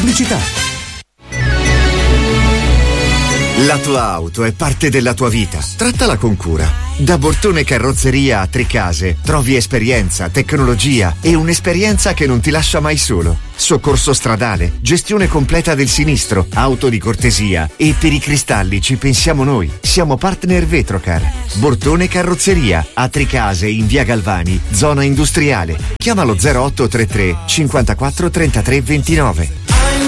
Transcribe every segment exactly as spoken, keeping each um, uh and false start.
pubblicità. La tua auto è parte della tua vita. Trattala con cura. Da Bortone Carrozzeria a Tricase trovi esperienza, tecnologia e un'esperienza che non ti lascia mai solo. Soccorso stradale, gestione completa del sinistro, auto di cortesia e per i cristalli ci pensiamo noi. Siamo partner Vetrocar. Bortone Carrozzeria a Tricase in via Galvani, zona industriale. Chiamalo zero otto tre tre cinquantaquattro trentatré ventinove.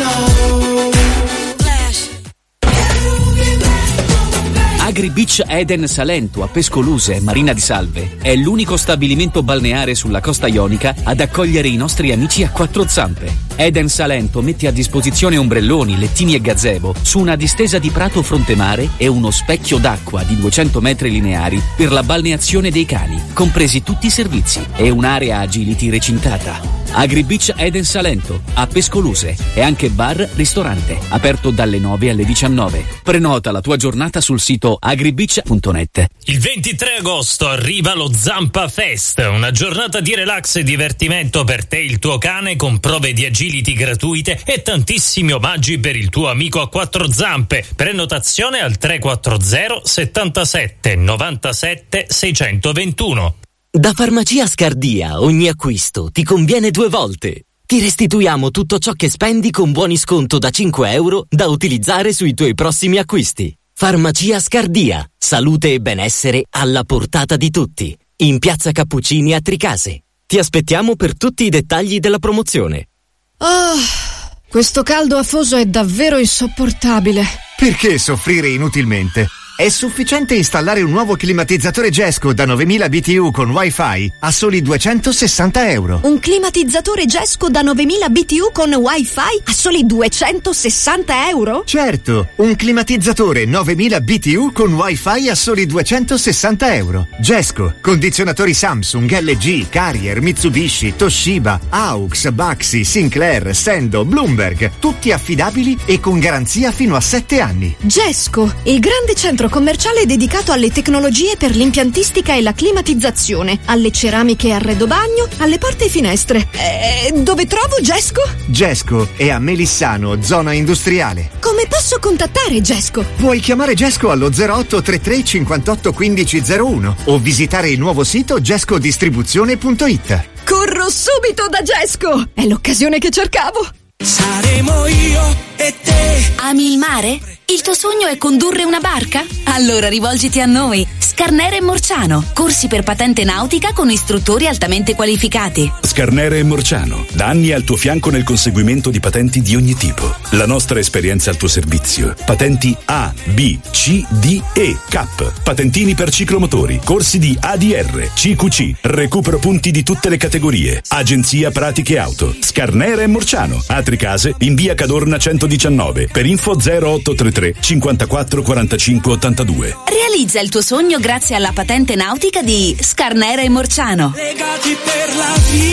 Agri Beach Eden Salento a Pescoluse e Marina di Salve è l'unico stabilimento balneare sulla costa ionica ad accogliere i nostri amici a quattro zampe. Eden Salento mette a disposizione ombrelloni, lettini e gazebo su una distesa di prato frontemare e uno specchio d'acqua di duecento metri lineari per la balneazione dei cani, compresi tutti i servizi, e un'area agility recintata. Agri Beach Eden Salento a Pescoluse e anche bar ristorante aperto dalle nove alle diciannove. Prenota la tua giornata sul sito agribeach punto net. Il ventitré agosto arriva lo Zampa Fest, una giornata di relax e divertimento per te e il tuo cane con prove di agility gratuite e tantissimi omaggi per il tuo amico a quattro zampe. Prenotazione al tre quattro zero settantasette novantasette seicentoventuno. Da Farmacia Scardia ogni acquisto ti conviene due volte. Ti restituiamo tutto ciò che spendi con buoni sconto da cinque euro da utilizzare sui tuoi prossimi acquisti. Farmacia Scardia, salute e benessere alla portata di tutti. In Piazza Cappuccini a Tricase. Ti aspettiamo per tutti i dettagli della promozione. Oh, questo caldo afoso è davvero insopportabile. Perché soffrire inutilmente? È sufficiente installare un nuovo climatizzatore Gesco da novemila B T U con Wi-Fi a soli duecentosessanta euro. Un climatizzatore Gesco da novemila B T U con Wi-Fi a soli duecentosessanta euro? Certo, un climatizzatore novemila B T U con Wi-Fi a soli duecentosessanta euro. Gesco, condizionatori Samsung, L G, Carrier, Mitsubishi, Toshiba, Aux, Baxi, Sinclair, Sendo, Bloomberg, tutti affidabili e con garanzia fino a sette anni. Gesco, il grande centro commerciale dedicato alle tecnologie per l'impiantistica e la climatizzazione, alle ceramiche e arredo bagno, alle porte e finestre. Eh, dove trovo Gesco? Gesco è a Melissano, zona industriale. Come posso contattare Gesco? Puoi chiamare Gesco allo zero otto tre tre cinquantotto quindici zero uno o visitare il nuovo sito gescodistribuzione punto it. Corro subito da Gesco! È l'occasione che cercavo! Saremo io e te. Ami il mare? Il tuo sogno è condurre una barca? Allora rivolgiti a noi. Scarnera e Morciano. Corsi per patente nautica con istruttori altamente qualificati. Scarnera e Morciano. Da anni al tuo fianco nel conseguimento di patenti di ogni tipo. La nostra esperienza al tuo servizio. Patenti A, B, C, D, E, C A P. Patentini per ciclomotori. Corsi di A D R, C Q C. Recupero punti di tutte le categorie. Agenzia Pratiche Auto. Scarnera e Morciano. A Tricase in via Cadorna centodiciannove. Per info zero otto tre tre cinquantaquattro quarantacinque ottantadue. Realizza il tuo sogno grazie alla patente nautica di Scarnera e Morciano. Legati per la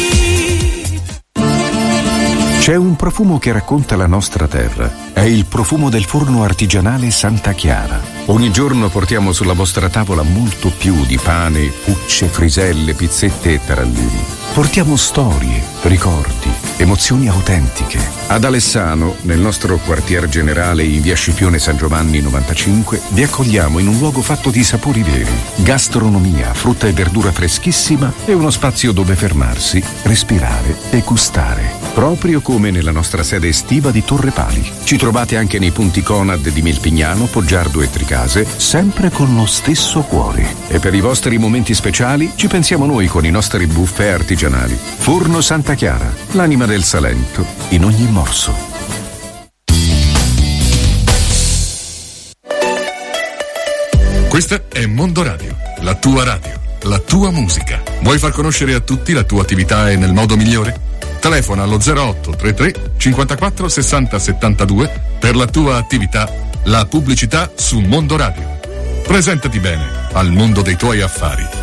vita. C'è un profumo che racconta la nostra terra. È il profumo del forno artigianale Santa Chiara. Ogni giorno portiamo sulla vostra tavola molto più di pane, pucce, friselle, pizzette e tarallini. Portiamo storie, ricordi, emozioni autentiche. Ad Alessano, nel nostro quartier generale in via Scipione San Giovanni novantacinque, vi accogliamo in un luogo fatto di sapori veri, gastronomia, frutta e verdura freschissima e uno spazio dove fermarsi, respirare e gustare. Proprio come nella nostra sede estiva di Torre Pali. Ci trovate anche nei punti Conad di Milpignano, Poggiardo e Tricase, sempre con lo stesso cuore. E per i vostri momenti speciali ci pensiamo noi con i nostri buffet artigianali. Forno Santa Chiara, l'anima del Salento in ogni morso. Questa è Mondo Radio, la tua radio, la tua musica. Vuoi far conoscere a tutti la tua attività e nel modo migliore? Telefona allo zero otto tre tre cinquantaquattro sessanta settantadue per la tua attività, la pubblicità su Mondo Radio. Presentati bene al mondo dei tuoi affari.